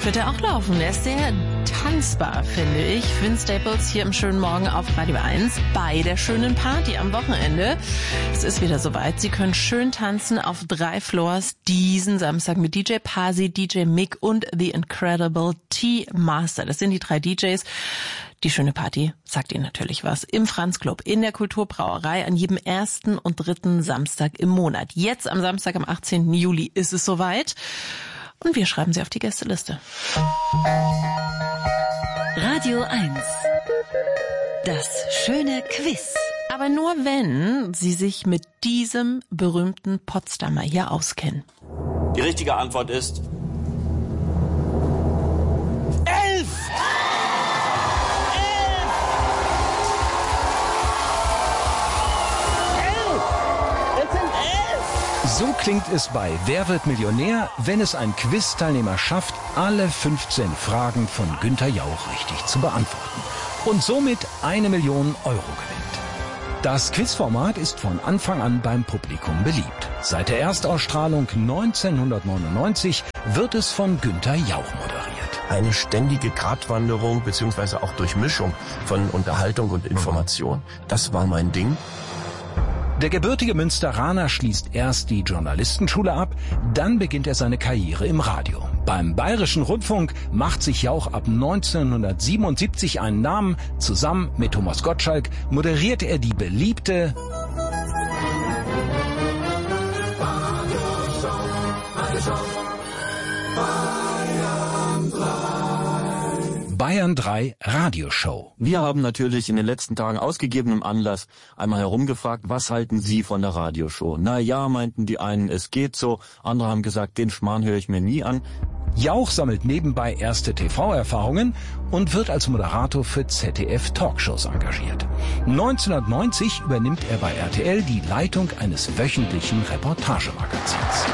Oft wird er auch laufen. Er ist sehr tanzbar, finde ich. Vince Staples hier im schönen Morgen auf Radio 1 bei der schönen Party am Wochenende. Es ist wieder soweit. Sie können schön tanzen auf 3 Floors diesen Samstag mit DJ Pasi, DJ Mick und The Incredible T-Master. Das sind die 3 DJs. Die schöne Party sagt Ihnen natürlich was. Im Franz Club, in der Kulturbrauerei, an jedem 1. und 3. Samstag im Monat. Jetzt am Samstag, am 18. Juli ist es soweit. Und wir schreiben Sie auf die Gästeliste. Radio 1. Das schöne Quiz. Aber nur wenn Sie sich mit diesem berühmten Potsdamer hier auskennen. Die richtige Antwort ist 11! So klingt es bei Wer wird Millionär, wenn es ein Quiz-Teilnehmer schafft, alle 15 Fragen von Günther Jauch richtig zu beantworten und somit 1 Million Euro gewinnt. Das Quizformat ist von Anfang an beim Publikum beliebt. Seit der Erstausstrahlung 1999 wird es von Günther Jauch moderiert. Eine ständige Gratwanderung bzw. auch Durchmischung von Unterhaltung und Information. Das war mein Ding. Der gebürtige Münsteraner schließt erst die Journalistenschule ab, dann beginnt er seine Karriere im Radio. Beim Bayerischen Rundfunk macht sich Jauch ab 1977 einen Namen. Zusammen mit Thomas Gottschalk moderierte er die beliebte Bayern 3 Radioshow. Wir haben natürlich in den letzten Tagen aus gegebenem Anlass einmal herumgefragt, was halten Sie von der Radioshow? Na ja, meinten die einen, es geht so. Andere haben gesagt, den Schmarrn höre ich mir nie an. Jauch sammelt nebenbei erste TV-Erfahrungen und wird als Moderator für ZDF-Talkshows engagiert. 1990 übernimmt er bei RTL die Leitung eines wöchentlichen Reportagemagazins.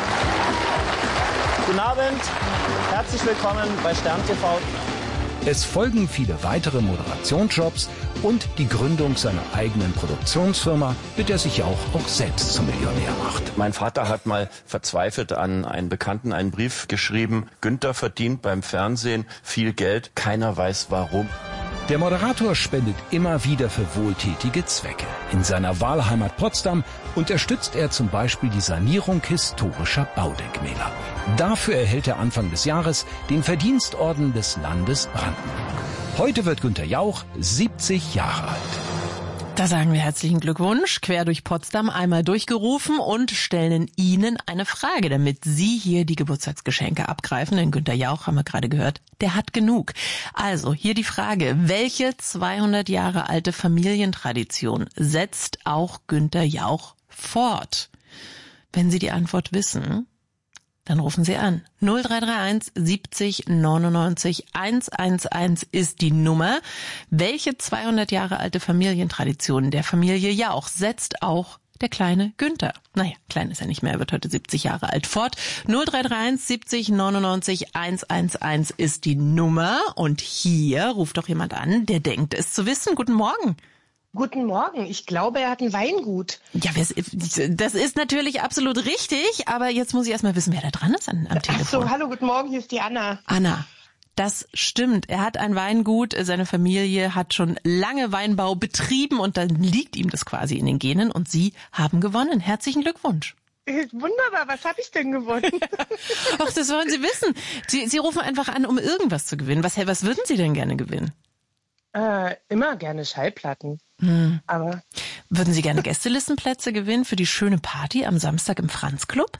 Guten Abend, herzlich willkommen bei Stern TV. Es folgen viele weitere Moderationsjobs und die Gründung seiner eigenen Produktionsfirma, mit der sich Jauch auch selbst zum Millionär macht. Mein Vater hat mal verzweifelt an einen Bekannten einen Brief geschrieben. Günther verdient beim Fernsehen viel Geld, keiner weiß warum. Der Moderator spendet immer wieder für wohltätige Zwecke. In seiner Wahlheimat Potsdam unterstützt er zum Beispiel die Sanierung historischer Baudenkmäler. Dafür erhält er Anfang des Jahres den Verdienstorden des Landes Brandenburg. Heute wird Günther Jauch 70 Jahre alt. Da sagen wir herzlichen Glückwunsch, quer durch Potsdam einmal durchgerufen und stellen Ihnen eine Frage, damit Sie hier die Geburtstagsgeschenke abgreifen. Denn Günther Jauch, haben wir gerade gehört, der hat genug. Also hier die Frage, welche 200 Jahre alte Familientradition setzt auch Günther Jauch fort? Wenn Sie die Antwort wissen, dann rufen Sie an. 0331 70 99 111 ist die Nummer. Welche 200 Jahre alte Familientradition der Familie Jauch setzt auch der kleine Günther? Naja, klein ist er nicht mehr, er wird heute 70 Jahre alt fort. 0331 70 99 111 ist die Nummer. Und hier ruft doch jemand an, der denkt es zu wissen. Guten Morgen. Guten Morgen. Ich glaube, er hat ein Weingut. Ja, das ist natürlich absolut richtig, aber jetzt muss ich erstmal wissen, wer da dran ist am Telefon. Ach so, hallo, guten Morgen, hier ist die Anna. Anna, das stimmt. Er hat ein Weingut, seine Familie hat schon lange Weinbau betrieben und dann liegt ihm das quasi in den Genen und Sie haben gewonnen. Herzlichen Glückwunsch. Wunderbar, was habe ich denn gewonnen? Ach, das wollen Sie wissen. Sie rufen einfach an, um irgendwas zu gewinnen. Was würden Sie denn gerne gewinnen? Immer gerne Schallplatten. Aber würden Sie gerne Gästelistenplätze gewinnen für die schöne Party am Samstag im Franz Club?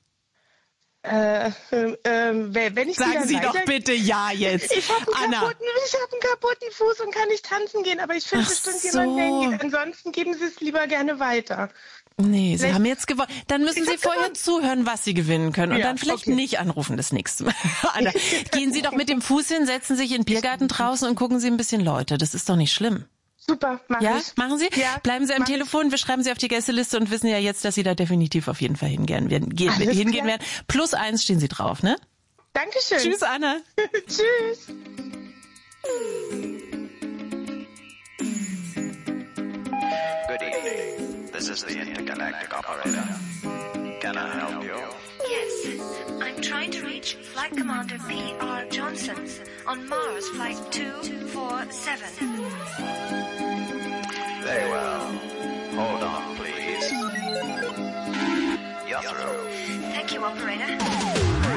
Wenn ich Sagen Sie doch bitte ja jetzt. Ich habe einen kaputten Fuß und kann nicht tanzen gehen, aber ich finde bestimmt jemanden, der geht. Ansonsten geben Sie es lieber gerne weiter. Nee, Sie haben jetzt gewonnen. Dann müssen Sie vorher zuhören, was Sie gewinnen können und dann vielleicht nicht anrufen das nächste Mal. Anna, gehen Sie doch mit dem Fuß hin, setzen sich in den Biergarten draußen und gucken Sie ein bisschen Leute. Das ist doch nicht schlimm. Super, mach ich. Machen Sie? Ja, bleiben Sie am Telefon, wir schreiben Sie auf die Gästeliste und wissen ja jetzt, dass Sie da definitiv auf jeden Fall hingehen werden. +1 stehen Sie drauf, ne? Dankeschön. Tschüss, Anna. Tschüss. Good evening. This is the intergalactic operator. Can I help you? Yes, I'm trying to reach Flight Commander P.R. Johnson on Mars Flight 247. Very well. Hold on, please. You're through. Thank you, operator.